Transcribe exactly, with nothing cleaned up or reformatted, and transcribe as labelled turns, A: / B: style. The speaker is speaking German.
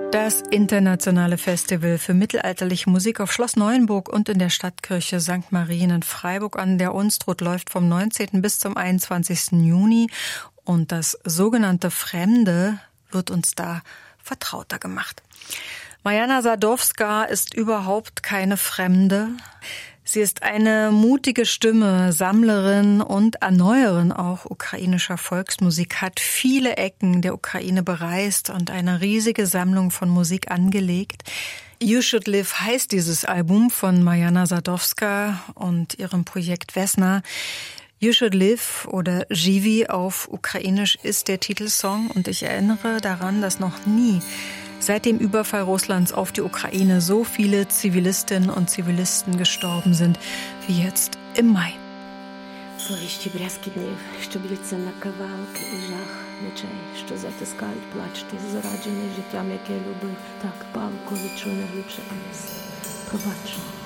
A: Das internationale Festival für mittelalterliche Musik auf Schloss Neuenburg und in der Stadtkirche Sankt Marien in Freiburg an der Unstrut läuft vom neunzehnten bis zum einundzwanzigsten Juni. Und das sogenannte Fremde wird uns da vertrauter gemacht. Marjana Sadowska ist überhaupt keine Fremde. Sie ist eine mutige Stimme, Sammlerin und Erneuerin auch ukrainischer Volksmusik, hat viele Ecken der Ukraine bereist und eine riesige Sammlung von Musik angelegt. You Should Live heißt dieses Album von Marjana Sadowska und ihrem Projekt Vesna. You Should Live oder Żywi auf Ukrainisch ist der Titelsong und ich erinnere daran, dass noch nie seit dem Überfall Russlands auf die Ukraine so viele Zivilistinnen und Zivilisten gestorben sind wie jetzt im Mai.
B: Зловіщі брязки днів, що б'ються на кавалки, і жах ночей, що затискають плач тих зраджених життям, яке любив. Так, палко відчуй найглибше. Пробач.